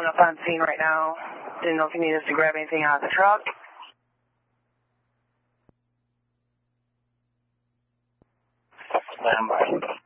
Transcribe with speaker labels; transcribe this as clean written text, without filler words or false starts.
Speaker 1: pulling up on scene right now. Didn't know if you need us to grab anything out of the truck.
Speaker 2: Stand by.